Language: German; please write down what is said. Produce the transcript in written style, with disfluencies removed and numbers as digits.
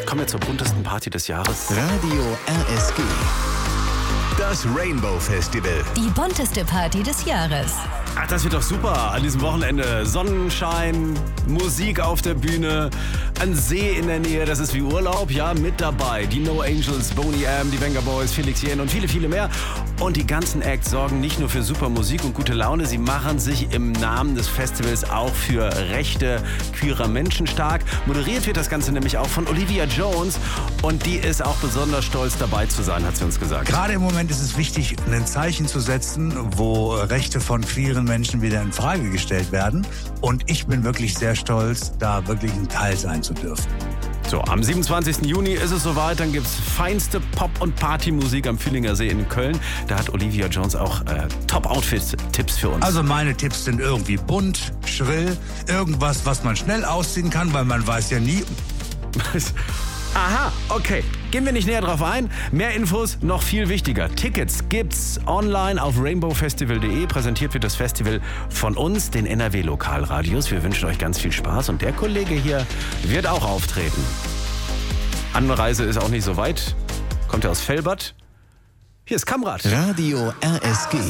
Kommen wir zur buntesten Party des Jahres. Radio RSG. Das Rainbow Festival. Die bunteste Party des Jahres. Ach, das wird doch super. An diesem Wochenende Sonnenschein, Musik auf der Bühne, ein See in der Nähe, das ist wie Urlaub, ja, mit dabei. Die No Angels, Boney M, die Venga Boys, Felix Jähn und viele, viele mehr. Und die ganzen Acts sorgen nicht nur für super Musik und gute Laune, sie machen sich im Namen des Festivals auch für Rechte queerer Menschen stark. Moderiert wird das Ganze nämlich auch von Olivia Jones und die ist auch besonders stolz dabei zu sein, hat sie uns gesagt. Gerade im Moment ist es wichtig, ein Zeichen zu setzen, wo Rechte von queeren Menschen wieder in Frage gestellt werden. Und ich bin wirklich sehr stolz, da wirklich ein Teil sein zu dürfen. So, am 27. Juni ist es soweit, dann gibt's feinste Pop- und Partymusik am Fühlinger See in Köln. Da hat Olivia Jones auch Top-Outfit-Tipps für uns. Also meine Tipps sind irgendwie bunt, schrill, irgendwas, was man schnell ausziehen kann, weil man weiß ja nie. Aha, okay. Gehen wir nicht näher drauf ein. Mehr Infos, noch viel wichtiger. Tickets gibt's online auf rainbowfestival.de. Präsentiert wird das Festival von uns, den NRW-Lokalradios. Wir wünschen euch ganz viel Spaß und der Kollege hier wird auch auftreten. Anreise ist auch nicht so weit. Kommt er aus Velbert? Hier ist Kamrat. Radio RSG.